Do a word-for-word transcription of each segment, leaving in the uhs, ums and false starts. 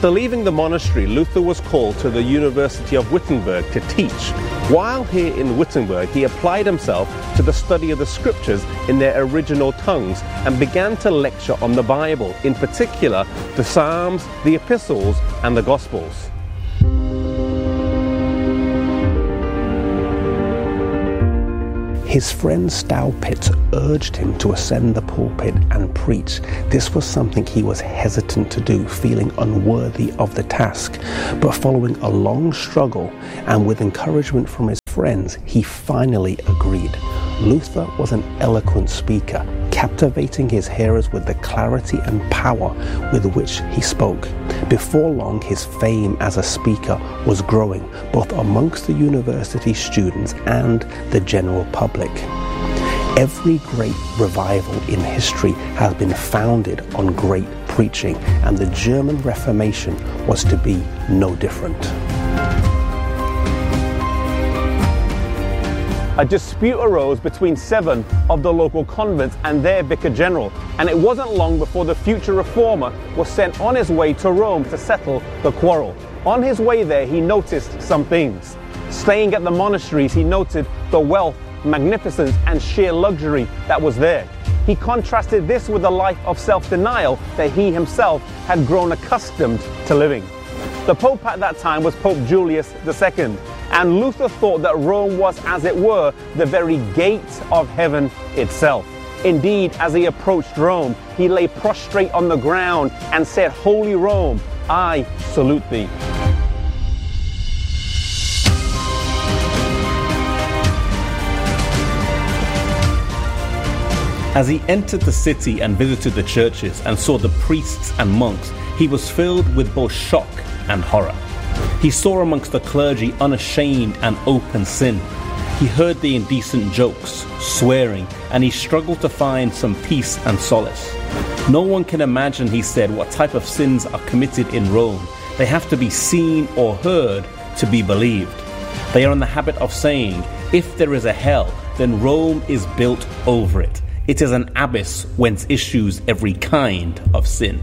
After leaving the monastery, Luther was called to the University of Wittenberg to teach. While here in Wittenberg, he applied himself to the study of the scriptures in their original tongues and began to lecture on the Bible, in particular the Psalms, the Epistles, and the Gospels. His friend Staupitz urged him to ascend the pulpit and preach. This was something he was hesitant to do, feeling unworthy of the task. But following a long struggle and with encouragement from his friends, he finally agreed. Luther was an eloquent speaker, captivating his hearers with the clarity and power with which he spoke. Before long, his fame as a speaker was growing, both amongst the university students and the general public. Every great revival in history has been founded on great preaching, and the German Reformation was to be no different. A dispute arose between seven of the local convents and their vicar general, and it wasn't long before the future reformer was sent on his way to Rome to settle the quarrel. On his way there, he noticed some things. Staying at the monasteries, he noted the wealth, magnificence, and sheer luxury that was there. He contrasted this with the life of self-denial that he himself had grown accustomed to living. The Pope at that time was Pope Julius the Second, and Luther thought that Rome was, as it were, the very gate of heaven itself. Indeed, as he approached Rome, he lay prostrate on the ground and said, "Holy Rome, I salute thee." As he entered the city and visited the churches and saw the priests and monks, he was filled with both shock and horror. He saw amongst the clergy unashamed and open sin. He heard the indecent jokes, swearing, and he struggled to find some peace and solace. No one can imagine, he said, what type of sins are committed in Rome. They have to be seen or heard to be believed. They are in the habit of saying, if there is a hell, then Rome is built over it. It is an abyss whence issues every kind of sin.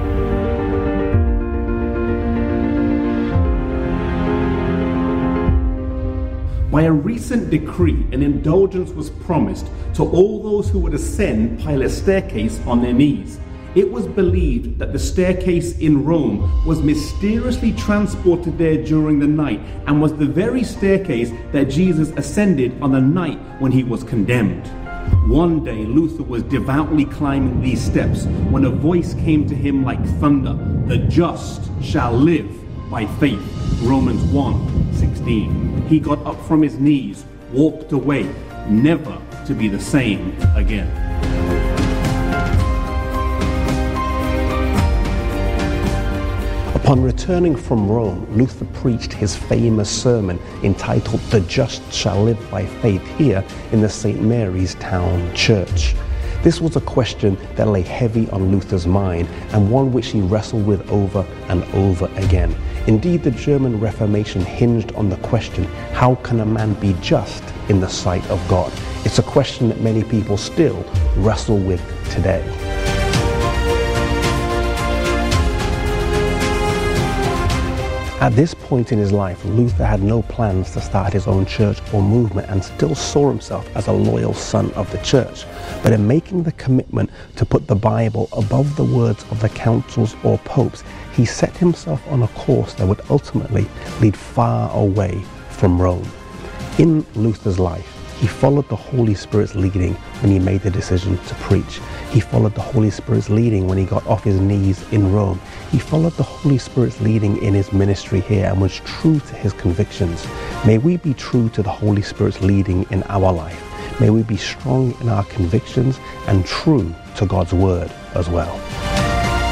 By a recent decree, an indulgence was promised to all those who would ascend Pilate's staircase on their knees. It was believed that the staircase in Rome was mysteriously transported there during the night and was the very staircase that Jesus ascended on the night when he was condemned. One day, Luther was devoutly climbing these steps when a voice came to him like thunder, "The just shall live by faith." Romans one sixteen. He got up from his knees, walked away, never to be the same again. Upon returning from Rome, Luther preached his famous sermon entitled "The Just Shall Live by Faith" here in the Saint Mary's Town Church. This was a question that lay heavy on Luther's mind and one which he wrestled with over and over again. Indeed, the German Reformation hinged on the question, how can a man be just in the sight of God? It's a question that many people still wrestle with today. At this point in his life, Luther had no plans to start his own church or movement and still saw himself as a loyal son of the church. But in making the commitment to put the Bible above the words of the councils or popes, he set himself on a course that would ultimately lead far away from Rome. In Luther's life, he followed the Holy Spirit's leading when he made the decision to preach. He followed the Holy Spirit's leading when he got off his knees in Rome. He followed the Holy Spirit's leading in his ministry here and was true to his convictions. May we be true to the Holy Spirit's leading in our life. May we be strong in our convictions and true to God's word as well.